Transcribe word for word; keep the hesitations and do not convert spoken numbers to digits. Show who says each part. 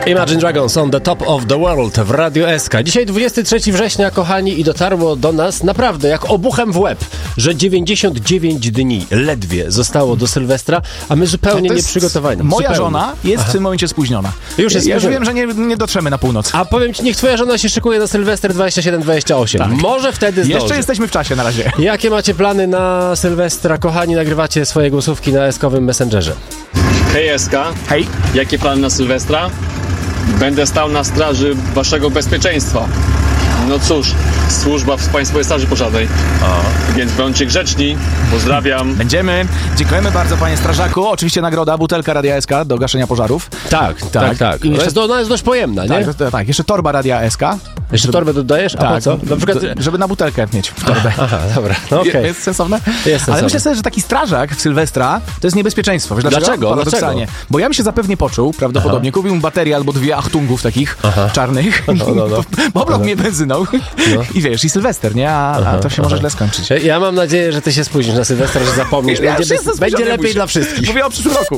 Speaker 1: Imagine Dragons on the top of the world w Radio S K. Dzisiaj dwudziestego trzeciego września, kochani, i dotarło do nas naprawdę jak obuchem w łeb, że dziewięćdziesiąt dziewięć dni ledwie zostało do Sylwestra, a my zupełnie nieprzygotowani.
Speaker 2: Moja
Speaker 1: zupełnie.
Speaker 2: żona jest
Speaker 1: Aha.
Speaker 2: w tym momencie spóźniona.
Speaker 1: Już jest
Speaker 2: ja już
Speaker 1: spóźniona.
Speaker 2: wiem, że nie, nie dotrzemy na północ.
Speaker 1: A powiem ci, niech twoja żona się szykuje na Sylwester dwadzieścia siedem dwadzieścia osiem.
Speaker 2: Tak.
Speaker 1: Może wtedy zdąży.
Speaker 2: Jeszcze jesteśmy w czasie na razie.
Speaker 1: Jakie macie plany na Sylwestra, kochani? Nagrywacie swoje głosówki na eskowym Messengerze.
Speaker 3: Hej S K,
Speaker 2: Hej.
Speaker 3: jakie plany na Sylwestra? Będę stał na straży waszego bezpieczeństwa. No cóż, służba w Państwowej Straży Pożarnej. Więc bądźcie grzeczni. Pozdrawiam.
Speaker 2: Będziemy. Dziękujemy bardzo, panie strażaku. Oczywiście nagroda, butelka Radia S K do gaszenia pożarów.
Speaker 1: Tak, tak, tak.
Speaker 2: I
Speaker 1: Ona
Speaker 2: jeszcze-
Speaker 1: jest, do, ona jest dość pojemna, nie?
Speaker 2: Tak, to- tak, jeszcze torba Radia S K.
Speaker 1: Jeszcze torbę dodajesz? A
Speaker 2: Tak,
Speaker 1: po co? Na przykład...
Speaker 2: d- żeby na butelkę mieć w torbę.
Speaker 1: Aha, dobra, no okej.
Speaker 2: Je- Jest sensowne?
Speaker 1: Jest
Speaker 2: Ale
Speaker 1: sensowne.
Speaker 2: myślę sobie, że taki strażak w Sylwestra to jest niebezpieczeństwo. Wiesz dlaczego?
Speaker 1: Dlaczego?
Speaker 2: Paradoksalnie.
Speaker 1: Dlaczego?
Speaker 2: Bo ja bym się zapewnie poczuł, prawdopodobnie, kupił mu baterię albo dwie achtungów takich czarnych,
Speaker 1: No, no, no.
Speaker 2: poblał mnie benzyną i wiesz, i Sylwester, nie? A, a to się może źle skończyć.
Speaker 1: Ja mam nadzieję, że ty się spóźnisz na Sylwestra, że zapomnisz.
Speaker 2: Ja
Speaker 1: Będzie,
Speaker 2: już jestem
Speaker 1: będzie
Speaker 2: spóźniony,
Speaker 1: lepiej
Speaker 2: bój się.
Speaker 1: dla wszystkich.
Speaker 2: Mówię o przyszłym roku.